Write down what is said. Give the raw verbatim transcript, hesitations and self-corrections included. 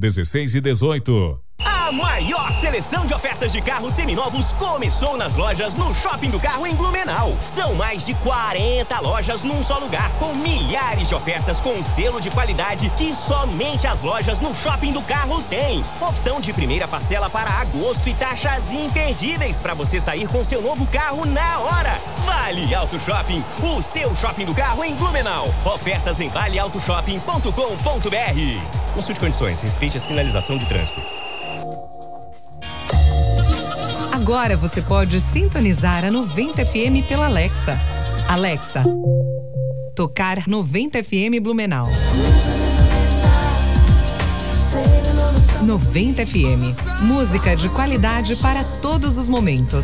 dezesseis e dezoito. A maior seleção de ofertas de carros seminovos começou nas lojas no Shopping do Carro em Blumenau. São mais de quarenta lojas num só lugar, com milhares de ofertas com selo de qualidade que somente as lojas no Shopping do Carro têm. Opção de primeira parcela para agosto e taxas imperdíveis para você sair com seu novo carro na hora. Vale Auto Shopping, o seu shopping do carro em Blumenau. Ofertas em vale auto shopping ponto com ponto br. Consulte condições, respeite a sinalização de trânsito. Agora você pode sintonizar a noventa F M pela Alexa. Alexa, tocar noventa F M Blumenau. noventa F M, música de qualidade para todos os momentos.